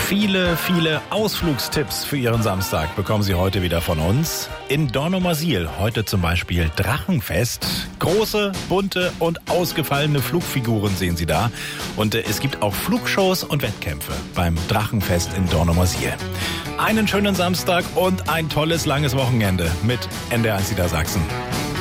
Viele Ausflugstipps für Ihren Samstag bekommen Sie heute wieder von uns. In Dornumersiel heute zum Beispiel Drachenfest. Große, bunte und ausgefallene Flugfiguren sehen Sie da. Und es gibt auch Flugshows und Wettkämpfe beim Drachenfest in Dornumersiel. Einen schönen Samstag und ein tolles langes Wochenende mit NDR1 Niedersachsen.